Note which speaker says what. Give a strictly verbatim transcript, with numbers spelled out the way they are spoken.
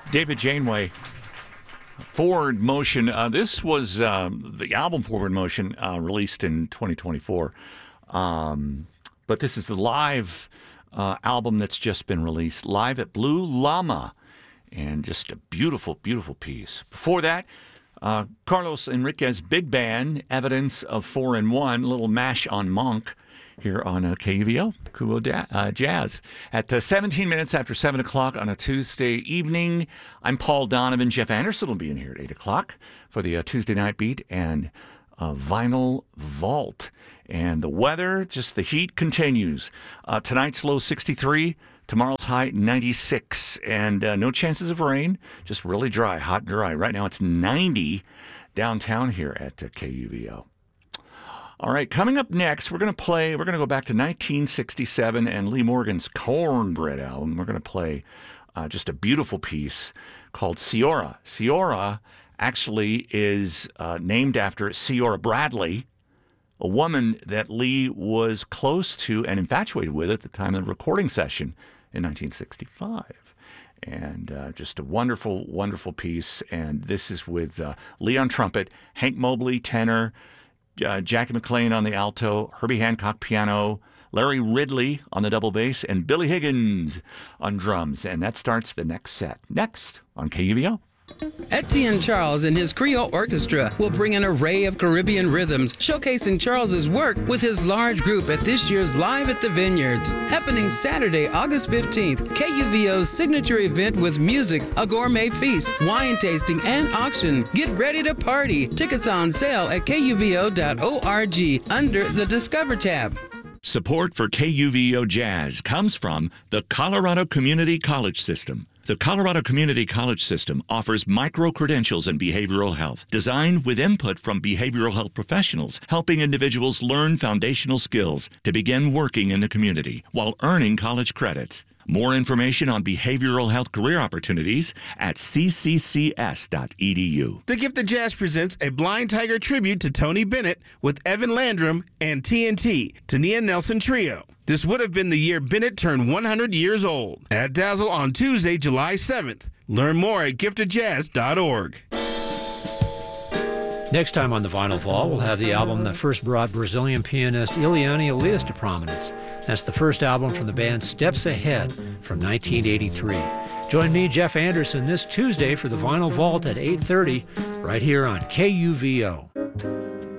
Speaker 1: David Janeway, Forward Motion. Uh, this was um, the album Forward Motion, uh, released in twenty twenty-four. Um, but this is the live uh, album that's just been released, live at Blue Llama. And just a beautiful, beautiful piece. Before that, uh, Carlos Enriquez Big Band, Evidence of Four in One, a little mash on Monk here on uh, K U V O, Kuo da- uh, Jazz. At uh, seventeen minutes after seven o'clock on a Tuesday evening, I'm Paul Donovan. Jeff Anderson will be in here at eight o'clock for the uh, Tuesday Night Beat and uh, Vinyl Vault. And the weather, just the heat continues. Uh, tonight's low sixty-three. Tomorrow's high ninety-six, and uh, no chances of rain, just really dry, hot and dry. Right now it's ninety downtown here at uh, K U V O. All right, coming up next, we're going to play, we're going to go back to nineteen sixty-seven and Lee Morgan's Cornbread album. We're going to play uh, just a beautiful piece called Seora. Seora actually is uh, named after Seora Bradley, a woman that Lee was close to and infatuated with at the time of the recording session in nineteen sixty-five. And uh, just a wonderful, wonderful piece. And this is with uh, Lee on trumpet, Hank Mobley tenor, uh, Jackie McLean on the alto, Herbie Hancock piano, Larry Ridley on the double bass, and Billy Higgins on drums. And that starts the next set. Next on K U V O.
Speaker 2: Etienne Charles and his Creole Orchestra will bring an array of Caribbean rhythms, showcasing Charles's work with his large group at this year's Live at the Vineyards, happening Saturday, August fifteenth. K U V O's signature event with music, a gourmet feast, wine tasting, and auction. Get ready to party. Tickets on sale at K U V O dot org under the Discover tab.
Speaker 3: Support for K U V O Jazz comes from the Colorado Community College System. The Colorado Community College System offers micro-credentials in behavioral health, designed with input from behavioral health professionals, helping individuals learn foundational skills to begin working in the community while earning college credits. More information on behavioral health career opportunities at c c c s dot e d u.
Speaker 4: The Gift of Jazz presents a Blind Tiger tribute to Tony Bennett with Evan Landrum and T N T, Tania Nelson Trio. This would have been the year Bennett turned one hundred years old. At Dazzle on Tuesday, July seventh. Learn more at gift of jazz dot org.
Speaker 5: Next time on the Vinyl Vault, we'll have the album that first brought Brazilian pianist Ileana Elias to prominence. That's the first album from the band Steps Ahead from nineteen eighty-three. Join me, Jeff Anderson, this Tuesday for the Vinyl Vault at eight thirty, right here on K U V O.